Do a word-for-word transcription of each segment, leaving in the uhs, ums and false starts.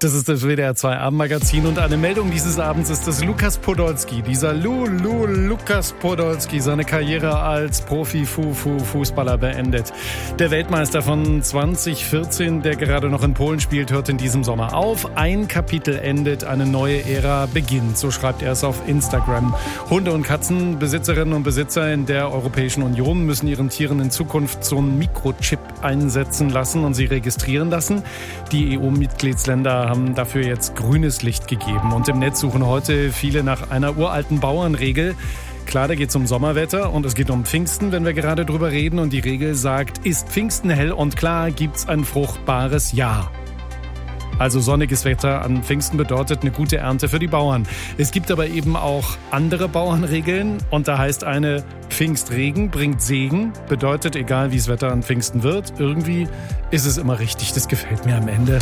Das ist das W D R zwei Abendmagazin und eine Meldung dieses Abends ist, dass Lukas Podolski, dieser Lulu Lukas Podolski, seine Karriere als Profi-Fußballer beendet. Der Weltmeister von zwanzig vierzehn, der gerade noch in Polen spielt, hört in diesem Sommer auf. Ein Kapitel endet, eine neue Ära beginnt. So schreibt er es auf Instagram. Hunde- und Katzenbesitzerinnen und Besitzer in der Europäischen Union müssen ihren Tieren in Zukunft so einen Mikrochip einsetzen lassen und sie registrieren lassen. Die E U-Mitgliedsländer haben dafür jetzt grünes Licht gegeben. Und im Netz suchen heute viele nach einer uralten Bauernregel. Klar, da geht es um Sommerwetter und es geht um Pfingsten, wenn wir gerade drüber reden. Und die Regel sagt, ist Pfingsten hell und klar, gibt's ein fruchtbares Jahr. Also sonniges Wetter an Pfingsten bedeutet eine gute Ernte für die Bauern. Es gibt aber eben auch andere Bauernregeln und da heißt eine, Pfingstregen bringt Segen, bedeutet, egal wie das Wetter an Pfingsten wird, irgendwie ist es immer richtig. Das gefällt mir am Ende.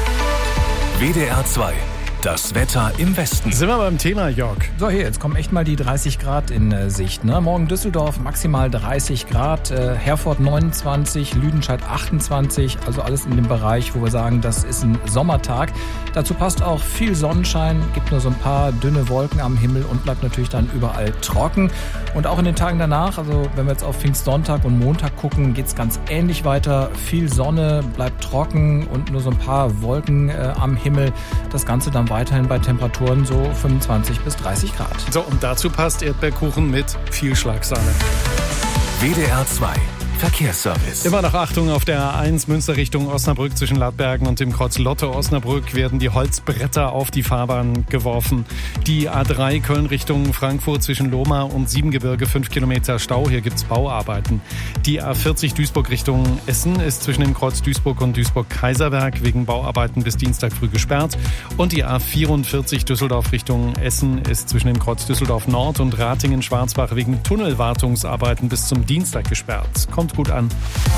W D R zwei. Das Wetter im Westen. Sind wir beim Thema, Jörg? So, hier, jetzt kommen echt mal die dreißig Grad in äh, Sicht. Ne? Morgen Düsseldorf maximal dreißig Grad, äh, Herford neunundzwanzig, Lüdenscheid achtundzwanzig. Also alles in dem Bereich, wo wir sagen, das ist ein Sommertag. Dazu passt auch viel Sonnenschein, gibt nur so ein paar dünne Wolken am Himmel und bleibt natürlich dann überall trocken. Und auch in den Tagen danach, also wenn wir jetzt auf Pfingstsonntag und Montag gucken, geht's ganz ähnlich weiter. Viel Sonne, bleibt trocken und nur so ein paar Wolken äh, am Himmel. Das Ganze dann weiterhin bei Temperaturen so fünfundzwanzig bis dreißig Grad. So, und dazu passt Erdbeerkuchen mit viel Schlagsahne. W D R zwei. Verkehrsservice. Immer noch Achtung auf der A eins Münster Richtung Osnabrück zwischen Ladbergen und dem Kreuz Lotte Osnabrück werden die Holzbretter auf die Fahrbahn geworfen. Die A drei Köln Richtung Frankfurt zwischen Lohmar und Siebengebirge fünf Kilometer Stau. Hier gibt's Bauarbeiten. Die A vierzig Duisburg Richtung Essen ist zwischen dem Kreuz Duisburg und Duisburg-Kaiserberg wegen Bauarbeiten bis Dienstag früh gesperrt. Und die A vierundvierzig Düsseldorf Richtung Essen ist zwischen dem Kreuz Düsseldorf Nord und Ratingen-Schwarzbach wegen Tunnelwartungsarbeiten bis zum Dienstag gesperrt. Kommt gut an.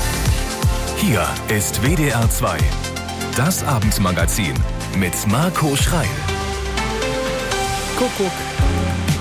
Hier ist W D R zwei. Das Abendmagazin mit Marco Schreil. Kuckuck.